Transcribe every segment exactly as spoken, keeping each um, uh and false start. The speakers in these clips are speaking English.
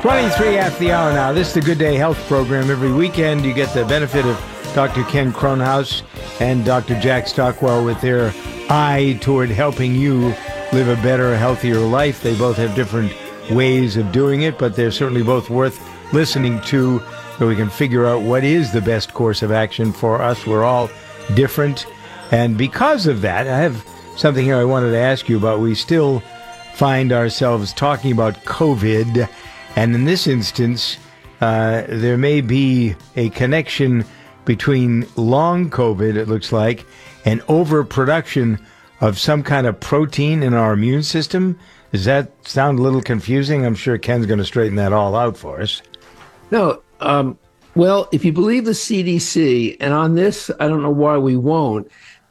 twenty-three after the hour now. This is the Good Day Health program. Every weekend you get the benefit of Doctor Ken Kronhaus and Doctor Jack Stockwell with their eye toward helping you live a better, healthier life. They both have different ways of doing it, but they're certainly both worth listening to so we can figure out what is the best course of action for us. We're all different. And because of that, I have something here I wanted to ask you about. We still find ourselves talking about COVID, and in this instance, uh, there may be a connection between long COVID, it looks like, and overproduction of some kind of protein in our immune system. Does that sound a little confusing? I'm sure Ken's going to straighten that all out for us. No, um, well, if you believe the C D C, and on this, I don't know why we won't,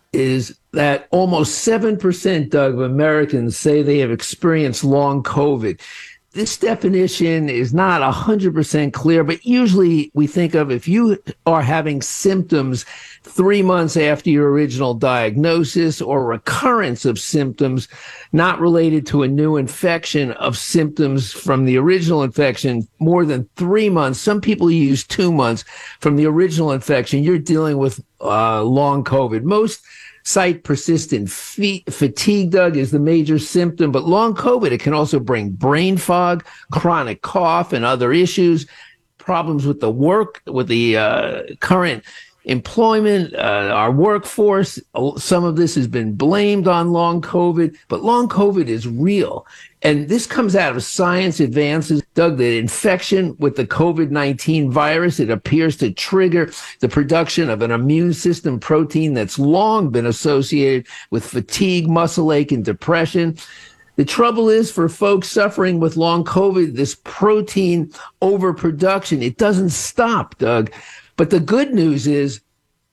is that almost seven percent, Doug, of Americans say they have experienced long COVID. This definition is not one hundred percent clear, but usually we think of if you are having symptoms three months after your original diagnosis or recurrence of symptoms not related to a new infection of symptoms from the original infection more than three months. Some people use two months from the original infection. You're dealing with uh, long COVID. Most cite persistent fatigue, Doug, is the major symptom, but long COVID, it can also bring brain fog, chronic cough, and other issues, problems with the work, with the uh, current employment, uh, our workforce. Some of this has been blamed on long COVID, but long COVID is real. And this comes out of science advances, Doug, that infection with the COVID nineteen virus, it appears to trigger the production of an immune system protein that's long been associated with fatigue, muscle ache, and depression. The trouble is for folks suffering with long COVID, this protein overproduction, it doesn't stop, Doug. But the good news is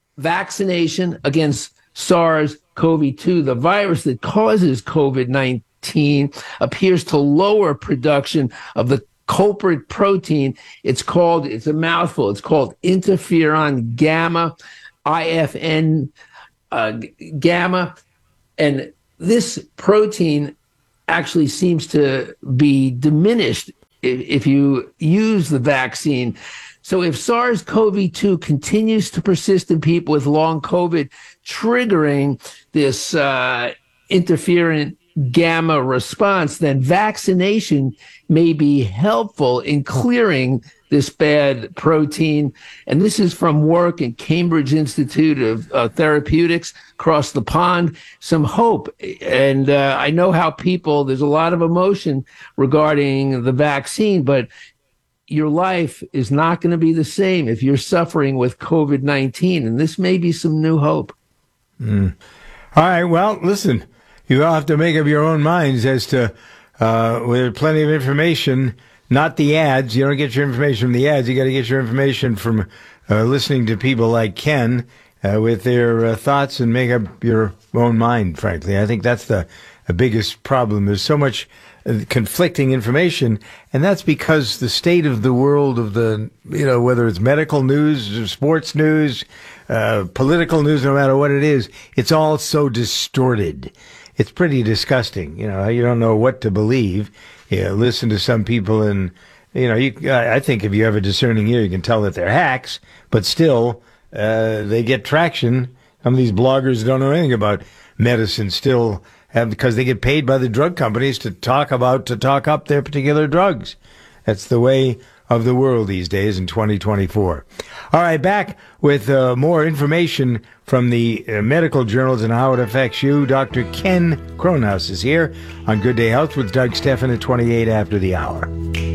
vaccination against SARS-C o V two, the virus that causes COVID nineteen, appears to lower production of the culprit protein. It's called, it's a mouthful, it's called interferon gamma, I F N uh, gamma. And this protein actually seems to be diminished if, if you use the vaccine. So if SARS-C o V two continues to persist in people with long COVID, triggering this uh, interferon gamma response, then vaccination may be helpful in clearing this bad protein. And this is from work at Cambridge Institute of uh, Therapeutics across the pond. Some hope. And uh, I know how people, there's a lot of emotion regarding the vaccine, but your life is not going to be the same if you're suffering with COVID nineteen, and this may be some new hope. Mm. All right, well, listen, you all have to make up your own minds as to, uh, with plenty of information, not the ads. You don't get your information from the ads. You got to get your information from uh, listening to people like Ken uh, with their uh, thoughts, and make up your own mind, frankly. I think that's the, the biggest problem. There's so much conflicting information, and that's because the state of the world of the, you know, whether it's medical news, sports news, uh, political news, no matter what it is, it's all so distorted. It's pretty disgusting. You know, you don't know what to believe. You know, listen to some people, and, you know, you, I think if you have a discerning ear, you can tell that they're hacks, but still, uh, they get traction. Some of these bloggers don't know anything about medicine still have, because they get paid by the drug companies to talk about, to talk up their particular drugs. That's the way of the world these days in twenty twenty-four. All right, back with uh, more information from the uh, medical journals and how it affects you. Doctor Ken Kronhaus is here on Good Day Health with Doug Stephan at twenty-eight after the hour.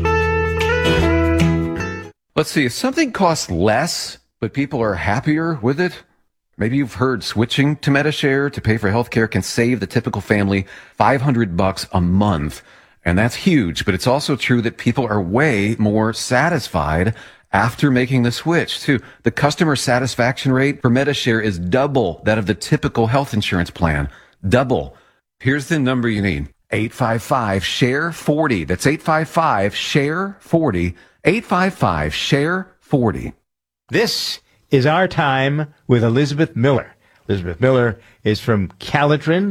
Let's see, if something costs less, but people are happier with it, maybe you've heard switching to Medi-Share to pay for healthcare can save the typical family five hundred bucks a month. And that's huge, but it's also true that people are way more satisfied after making the switch too. The customer satisfaction rate for Medi-Share is double that of the typical health insurance plan. Double. Here's the number you need. eight five five, share forty. That's eight five five, share forty. eight five five, share forty. This is Our Time with Elizabeth Miller. Elizabeth Miller is from Calitrin,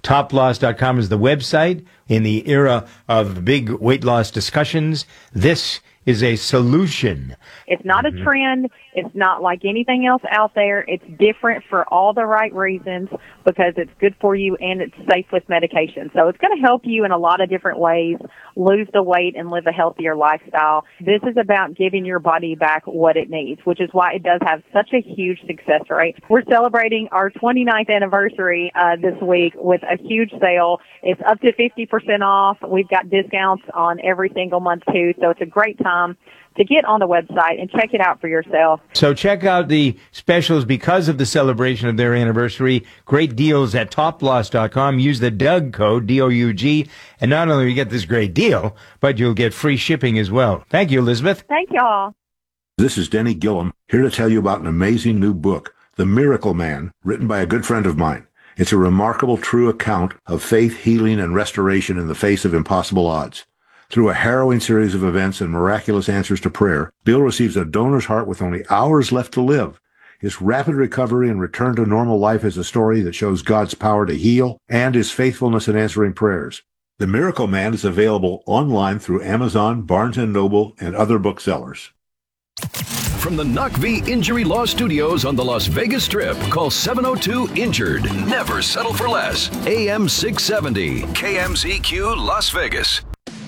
top loss dot com is the website. In the era of big weight loss discussions, this is a solution. It's not a trend. It's not like anything else out there. It's different for all the right reasons because it's good for you and it's safe with medication. So it's going to help you in a lot of different ways lose the weight and live a healthier lifestyle. This is about giving your body back what it needs, which is why it does have such a huge success rate. We're celebrating our twenty-ninth anniversary uh, this week with a huge sale. It's up to fifty percent off. We've got discounts on every single month too, so it's a great time to get on the website and check it out for yourself. So check out the specials because of the celebration of their anniversary. Great deals at top loss dot com. Use the Doug code, D O U G, and not only will you get this great deal, but you'll get free shipping as well. Thank you, Elizabeth. Thank y'all. This is Denny Gillum, here to tell you about an amazing new book, The Miracle Man, written by a good friend of mine. It's a remarkable, true account of faith, healing, and restoration in the face of impossible odds. Through a harrowing series of events and miraculous answers to prayer, Bill receives a donor's heart with only hours left to live. His rapid recovery and return to normal life is a story that shows God's power to heal and his faithfulness in answering prayers. The Miracle Man is available online through Amazon, Barnes and Noble, and other booksellers. From the N U C V Injury Law Studios on the Las Vegas Strip, call seven oh two injured. Never settle for less. A M six seventy, K M Z Q Las Vegas.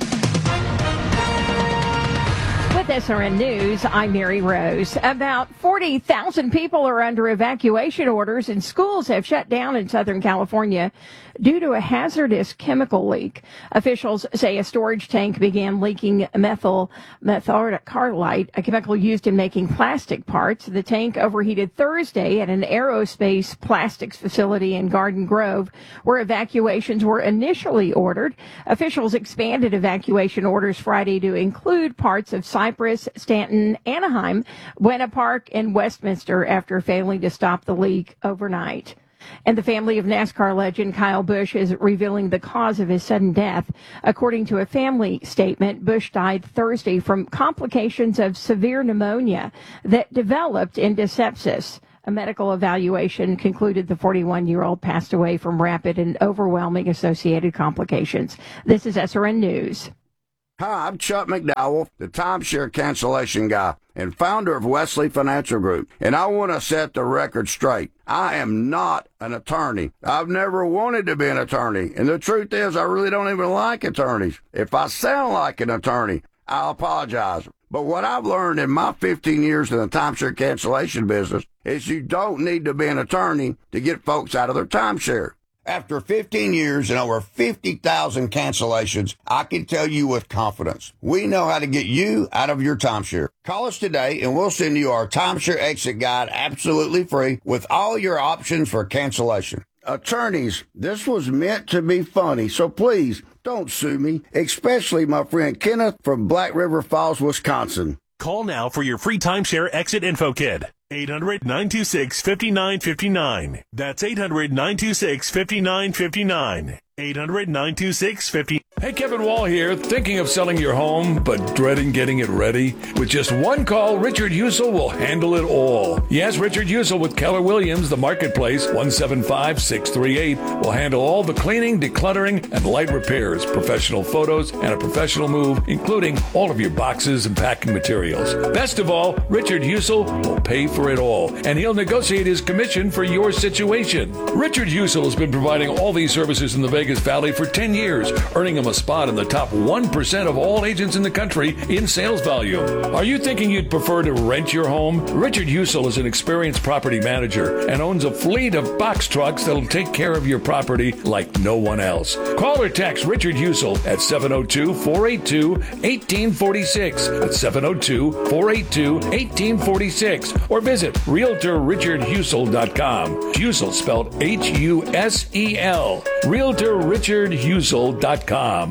With S R N News, I'm Mary Rose. About forty thousand people are under evacuation orders and schools have shut down in Southern California due to a hazardous chemical leak. Officials say a storage tank began leaking methyl methacrylate, a chemical used in making plastic parts. The tank overheated Thursday at an aerospace plastics facility in Garden Grove, where evacuations were initially ordered. Officials expanded evacuation orders Friday to include parts of Cypress, Stanton, Anaheim, Buena Park, and Westminster after failing to stop the leak overnight. And the family of NASCAR legend Kyle Busch is revealing the cause of his sudden death. According to a family statement, Busch died Thursday from complications of severe pneumonia that developed into sepsis. A medical evaluation concluded the forty-one-year-old passed away from rapid and overwhelming associated complications. This is S R N News. Hi, I'm Chuck McDowell, the timeshare cancellation guy and founder of Wesley Financial Group, and I want to set the record straight. I am not an attorney. I've never wanted to be an attorney, and the truth is I really don't even like attorneys. If I sound like an attorney, I'll apologize. But what I've learned in my fifteen years in the timeshare cancellation business is you don't need to be an attorney to get folks out of their timeshare. After fifteen years and over fifty thousand cancellations, I can tell you with confidence, we know how to get you out of your timeshare. Call us today and we'll send you our timeshare exit guide absolutely free with all your options for cancellation. Attorneys, this was meant to be funny, so please don't sue me, especially my friend Kenneth from Black River Falls, Wisconsin. Call now for your free timeshare exit info kit. eight hundred, nine two six, five nine five nine. That's eight hundred, nine two six, five nine five nine. eight hundred, nine two six, five nine. Hey, Kevin Wall here. Thinking of selling your home, but dreading getting it ready? With just one call, Richard Usel will handle it all. Yes, Richard Usel with Keller Williams, the marketplace, one seven five, six three eight, will handle all the cleaning, decluttering, and light repairs, professional photos, and a professional move, including all of your boxes and packing materials. Best of all, Richard Usel will pay for it all, and he'll negotiate his commission for your situation. Richard Usel has been providing all these services in the Vegas Valley for ten years, earning him a spot in the top one percent of all agents in the country in sales volume. Are you thinking you'd prefer to rent your home? Richard Usel is an experienced property manager and owns a fleet of box trucks that'll take care of your property like no one else. Call or text Richard Usel at seven oh two, four eight two, one eight four six. That's seven oh two, four eight two, one eight four six. Or visit realtor richard husel dot com. Husel spelled H U S E L. realtor richard husel dot com.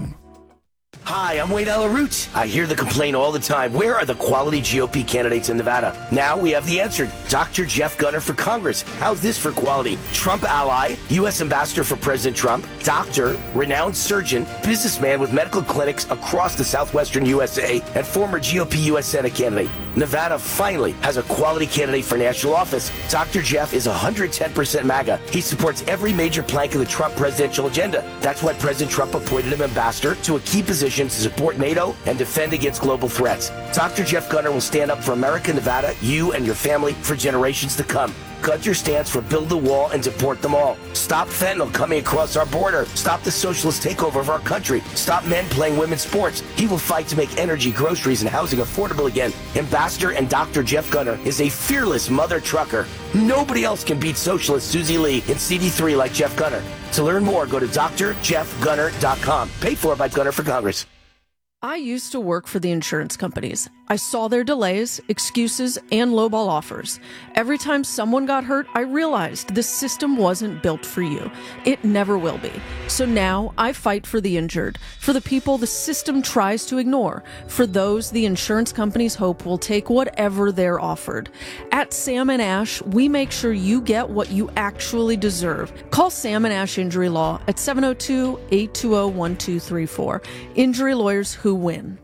Hi, I'm Wade Alaroot. I hear the complaint all the time. Where are the quality G O P candidates in Nevada? Now we have the answer. Doctor Jeff Gunter for Congress. How's this for quality? Trump ally, U S ambassador for President Trump, doctor, renowned surgeon, businessman with medical clinics across the southwestern U S A, and former G O P U S Senate candidate. Nevada finally has a quality candidate for national office. Doctor Jeff is one hundred ten percent MAGA. He supports every major plank of the Trump presidential agenda. That's why President Trump appointed him ambassador to a key position to support NATO and defend against global threats. Doctor Jeff Gunner will stand up for America, Nevada, you and your family for generations to come. Gunter stands for build the wall and deport them all. Stop fentanyl coming across our border. Stop the socialist takeover of our country. Stop men playing women's sports. He will fight to make energy, groceries, and housing affordable again. Ambassador and Doctor Jeff Gunner is a fearless mother trucker. Nobody else can beat socialist Susie Lee in C D three like Jeff Gunner. To learn more, go to d r jeff gunner dot com. Paid for by Gunner for Congress. I used to work for the insurance companies. I saw their delays, excuses, and lowball offers. Every time someone got hurt, I realized this system wasn't built for you. It never will be. So now I fight for the injured, for the people the system tries to ignore, for those the insurance companies hope will take whatever they're offered. At Sam and Ash, we make sure you get what you actually deserve. Call Sam and Ash Injury Law at seven oh two, eight two oh, one two three four. Injury lawyers who win.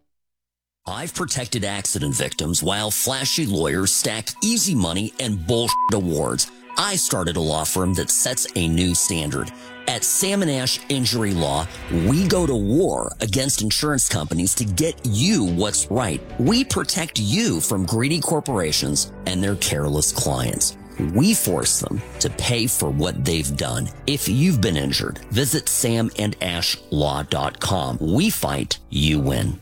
I've protected accident victims while flashy lawyers stack easy money and bullshit awards. I started a law firm that sets a new standard. At Sam and Ash Injury Law, we go to war against insurance companies to get you what's right. We protect you from greedy corporations and their careless clients. We force them to pay for what they've done. If you've been injured, visit sam and ash law dot com. We fight, you win.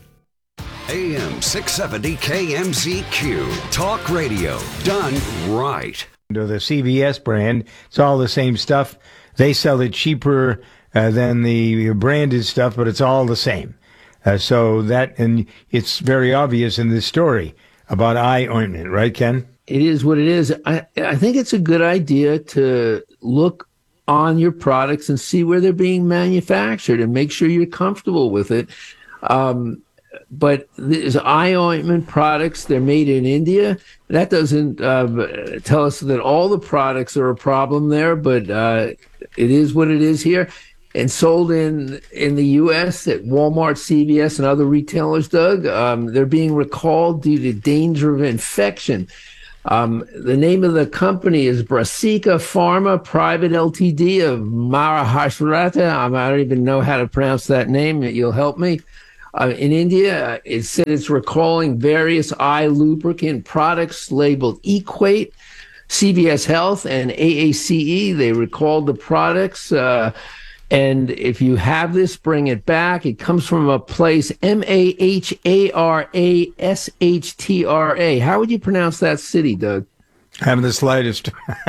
A M six seventy K M Z Q. Talk radio done right. Under the C V S brand, it's all the same stuff. They sell it cheaper uh, than the branded stuff, but it's all the same. Uh, so that, and it's very obvious in this story about eye ointment, right, Ken? It is what it is. I, I think it's a good idea to look on your products and see where they're being manufactured and make sure you're comfortable with it. Um, but there's eye ointment products, they're made in India. That doesn't uh, tell us that all the products are a problem there, but uh, it is what it is here. And sold in in the U S at Walmart, C V S, and other retailers, Doug. Um, they're being recalled due to danger of infection. Um, the name of the company is Brasica Pharma Private Limited of Maharashtra. I don't even know how to pronounce that name. You'll help me. Uh, in India, it said it's recalling various eye lubricant products labeled Equate. C V S Health and A A C E, they recalled the products. Uh, and if you have this, bring it back. It comes from a place, M A H A R A S H T R A. How would you pronounce that city, Doug? I haven't the slightest.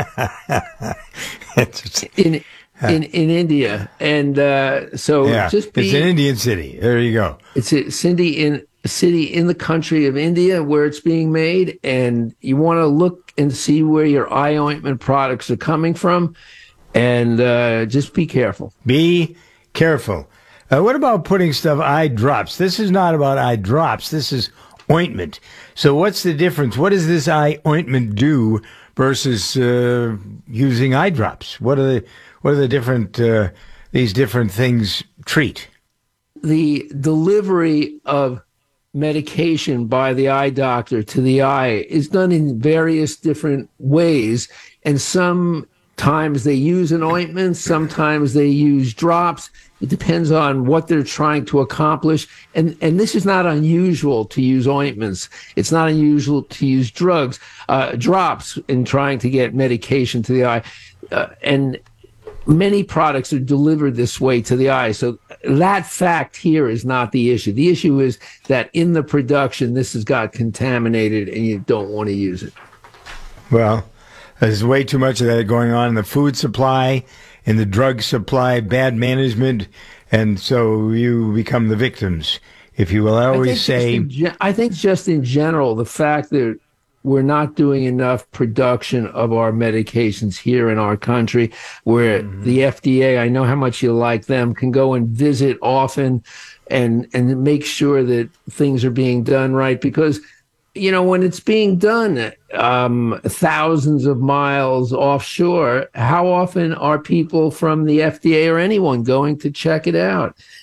in, in in India. And uh, so yeah, just be, it's an Indian city. There you go. It's a city in, a city in the country of India where it's being made. And you want to look and see where your eye ointment products are coming from. And uh, just be careful. Be careful. Uh, what about putting stuff, eye drops? This is not about eye drops. This is ointment. So what's the difference? What does this eye ointment do versus uh, using eye drops? What are the what are the different uh, these different things treat? The delivery of medication by the eye doctor to the eye is done in various different ways, and some Sometimes they use an ointment, sometimes they use drops. It depends on what they're trying to accomplish. And and this is not unusual to use ointments. It's not unusual to use drugs, uh, drops in trying to get medication to the eye. Uh, and many products are delivered this way to the eye. So that fact here is not the issue. The issue is that in the production, this has got contaminated and you don't want to use it. Well, there's way too much of that going on in the food supply, in the drug supply, bad management, and so you become the victims, if you will. I always I say... Gen- I think just in general, the fact that we're not doing enough production of our medications here in our country, where mm-hmm. the F D A, I know how much you like them, can go and visit often and and make sure that things are being done right, because you know, when it's being done um, thousands of miles offshore, how often are people from the F D A or anyone going to check it out?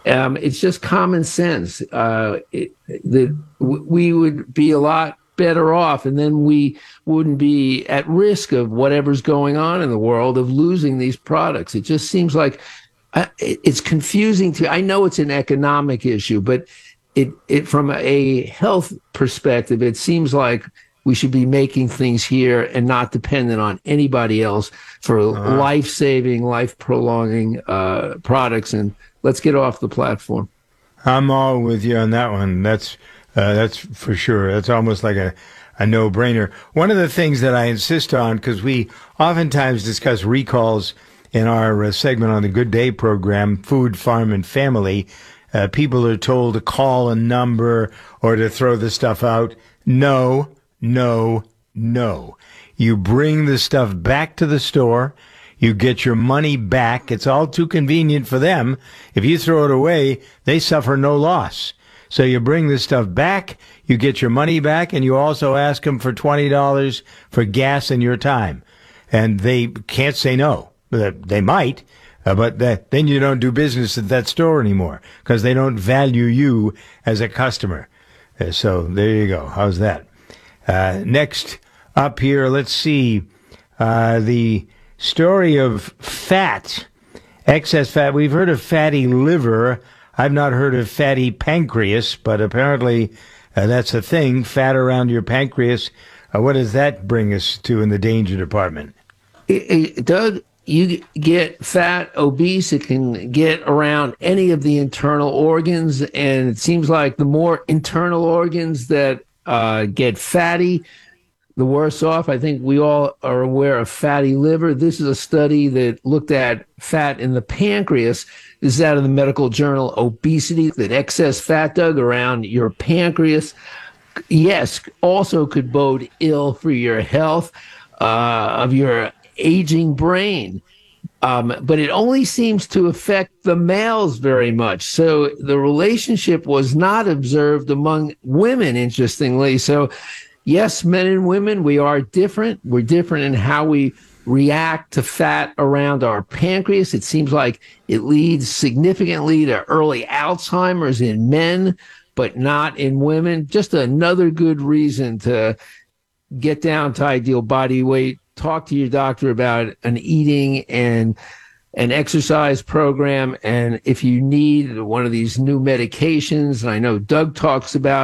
Um, it's just common sense. Uh, it, that w- we would be a lot better off, and then we wouldn't be at risk of whatever's going on in the world of losing these products. It just seems like uh, it, it's confusing to. I know it's an economic issue, but it, it from a health perspective, it seems like we should be making things here and not dependent on anybody else for uh-huh. life-saving, life-prolonging uh, products. And let's get off the platform. I'm all with you on that one. That's uh, that's for sure. That's almost like a, a no-brainer. One of the things that I insist on, because we oftentimes discuss recalls in our uh, segment on the Good Day program, Food, Farm, and Family, uh, people are told to call a number or to throw the stuff out. No. No, no. You bring the stuff back to the store. You get your money back. It's all too convenient for them. If you throw it away, they suffer no loss. So you bring the stuff back, you get your money back, and you also ask them for twenty dollars for gas and your time. And they can't say no. They might, uh, but that, then you don't do business at that store anymore because they don't value you as a customer. Uh, so there you go. How's that? Uh, next up here, let's see, uh, the story of fat, excess fat. We've heard of fatty liver. I've not heard of fatty pancreas, but apparently uh, that's a thing, fat around your pancreas. Uh, what does that bring us to in the danger department? It, it, Doug, you get fat, obese, it can get around any of the internal organs, and it seems like the more internal organs that Uh, get fatty, the worse off. I think we all are aware of fatty liver. This is a study that looked at fat in the pancreas. This is out of the medical journal Obesity, that excess fat, Doug, around your pancreas, yes, also could bode ill for your health uh, of your aging brain. Um, but it only seems to affect the males very much. So the relationship was not observed among women, interestingly. So, yes, men and women, we are different. We're different in how we react to fat around our pancreas. It seems like it leads significantly to early Alzheimer's in men, but not in women. Just another good reason to get down to ideal body weight. Talk to your doctor about an eating and an exercise program. And if you need one of these new medications, and I know Doug talks about